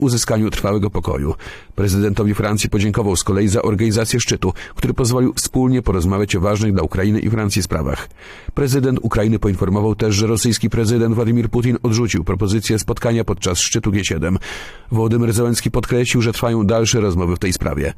uzyskaniu trwałego pokoju. Prezydentowi Francji podziękował z kolei za organizację szczytu, który pozwolił wspólnie porozmawiać o ważnych dla Ukrainy i Francji sprawach. Prezydent Ukrainy poinformował też, że rosyjski prezydent Władimir Putin odrzucił propozycję spotkania podczas szczytu G7. Wołodymyr Zełenski podkreślił, że trwają dalsze rozmowy w tej sprawie.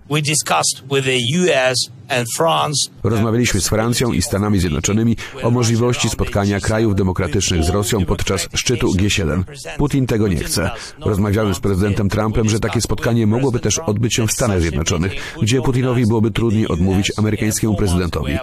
Rozmawialiśmy z Francją i Stanami Zjednoczonymi o możliwości spotkania krajów demokratycznych z Rosją podczas szczytu G7. Putin tego nie chce. Rozmawiałem z prezydentem Trumpem, że takie spotkanie mogłoby też odbyć się w Stanach Zjednoczonych, gdzie Putinowi byłoby trudniej odmówić amerykańskiemu prezydentowi.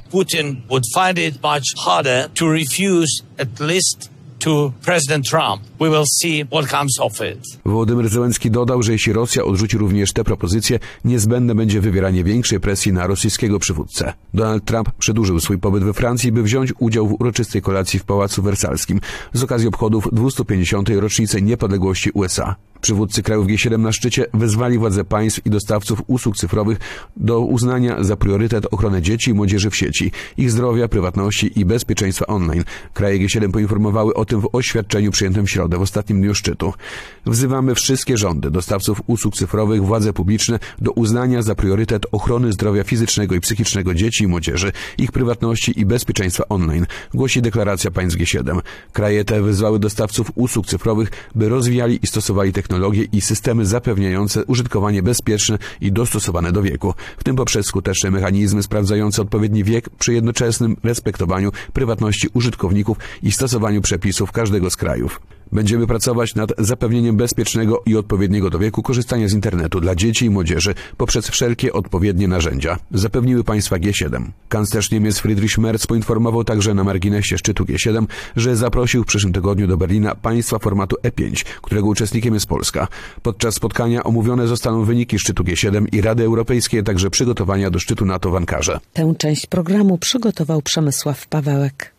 To President Trump. We will see what comes of it. Wołodymyr Zełenski dodał, że jeśli Rosja odrzuci również te propozycje, niezbędne będzie wywieranie większej presji na rosyjskiego przywódcę. Donald Trump przedłużył swój pobyt we Francji, by wziąć udział w uroczystej kolacji w Pałacu Wersalskim z okazji obchodów 250. rocznicy niepodległości USA. Przywódcy krajów G7 na szczycie wezwali władze państw i dostawców usług cyfrowych do uznania za priorytet ochronę dzieci i młodzieży w sieci, ich zdrowia, prywatności i bezpieczeństwa online. Kraje G7 poinformowały o tym w oświadczeniu przyjętym w środę, w ostatnim dniu szczytu. Wzywamy wszystkie rządy, dostawców usług cyfrowych, władze publiczne do uznania za priorytet ochrony zdrowia fizycznego i psychicznego dzieci i młodzieży, ich prywatności i bezpieczeństwa online, głosi deklaracja państw G7. Kraje te wezwały dostawców usług cyfrowych, by rozwijali i stosowali technologie i systemy zapewniające użytkowanie bezpieczne i dostosowane do wieku, w tym poprzez skuteczne mechanizmy sprawdzające odpowiedni wiek przy jednoczesnym respektowaniu prywatności użytkowników i stosowaniu przepisów każdego z krajów. Będziemy pracować nad zapewnieniem bezpiecznego i odpowiedniego do wieku korzystania z internetu dla dzieci i młodzieży poprzez wszelkie odpowiednie narzędzia, zapewniły państwa G7. Kanclerz Niemiec Friedrich Merz poinformował także na marginesie szczytu G7, że zaprosił w przyszłym tygodniu do Berlina państwa formatu E5, którego uczestnikiem jest Polska. Podczas spotkania omówione zostaną wyniki szczytu G7 i Rady Europejskiej, a także przygotowania do szczytu NATO w Ankarze. Tę część programu przygotował Przemysław Pawełek.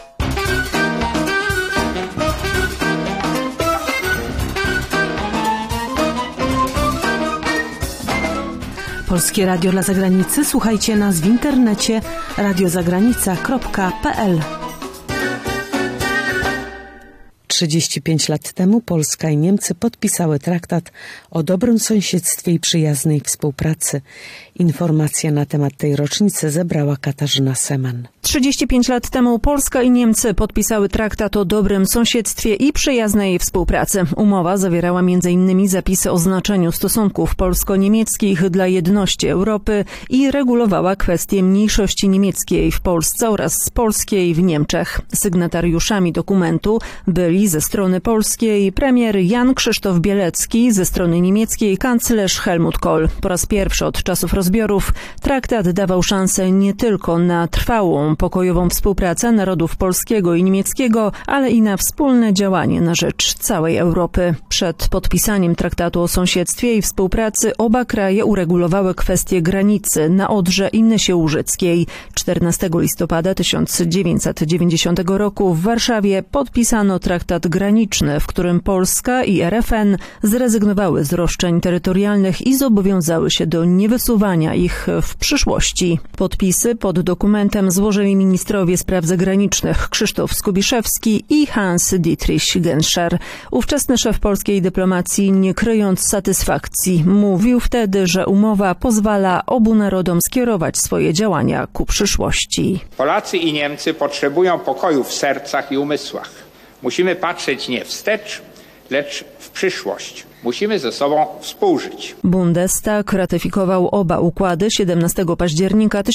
Polskie Radio dla Zagranicy. Słuchajcie nas w internecie radiozagranica.pl. 35 lat temu Polska i Niemcy podpisały traktat o dobrym sąsiedztwie i przyjaznej współpracy. Informacje na temat tej rocznicy zebrała Katarzyna Seman. 35 lat temu Polska i Niemcy podpisały traktat o dobrym sąsiedztwie i przyjaznej współpracy. Umowa zawierała m.in. zapisy o znaczeniu stosunków polsko-niemieckich dla jedności Europy i regulowała kwestię mniejszości niemieckiej w Polsce oraz polskiej w Niemczech. Sygnatariuszami dokumentu byli ze strony polskiej premier Jan Krzysztof Bielecki, ze strony niemieckiej kanclerz Helmut Kohl. Po raz pierwszy od czasów rozbiorów traktat dawał szansę nie tylko na trwałą, pokojową współpracę narodów polskiego i niemieckiego, ale i na wspólne działanie na rzecz całej Europy. Przed podpisaniem traktatu o sąsiedztwie i współpracy oba kraje uregulowały kwestię granicy na Odrze i Nysie Łużyckiej. 14 listopada 1990 roku w Warszawie podpisano traktat graniczny, w którym Polska i RFN zrezygnowały z roszczeń terytorialnych i zobowiązały się do niewysuwania ich w przyszłości. Podpisy pod dokumentem złożyli ministrowie spraw zagranicznych Krzysztof Skubiszewski i Hans-Dietrich Genscher. Ówczesny szef polskiej dyplomacji, nie kryjąc satysfakcji, mówił wtedy, że umowa pozwala obu narodom skierować swoje działania ku przyszłości. Polacy i Niemcy potrzebują pokoju w sercach i umysłach. Musimy patrzeć nie wstecz, lecz w przyszłość. Musimy ze sobą współżyć. Bundestag ratyfikował oba układy 17 października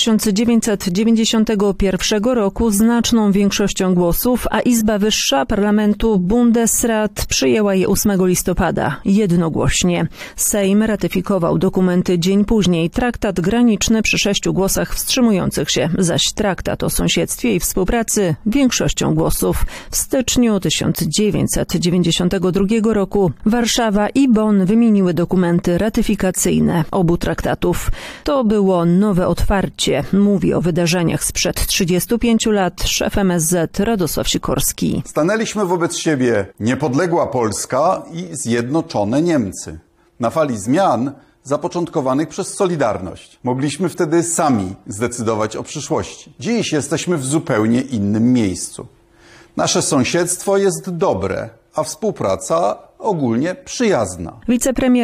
1991 roku znaczną większością głosów, a Izba Wyższa Parlamentu Bundesrat przyjęła je 8 listopada jednogłośnie. Sejm ratyfikował dokumenty dzień później. Traktat graniczny przy 6 głosach wstrzymujących się, zaś traktat o sąsiedztwie i współpracy większością głosów. W styczniu 1992 roku Warszawa i Bonn wymieniły dokumenty ratyfikacyjne obu traktatów. To było nowe otwarcie, mówi o wydarzeniach sprzed 35 lat szef MSZ Radosław Sikorski. Stanęliśmy wobec siebie niepodległa Polska i zjednoczone Niemcy. Na fali zmian zapoczątkowanych przez Solidarność. Mogliśmy wtedy sami zdecydować o przyszłości. Dziś jesteśmy w zupełnie innym miejscu. Nasze sąsiedztwo jest dobre, a współpraca ogólnie przyjazna. Wicepremier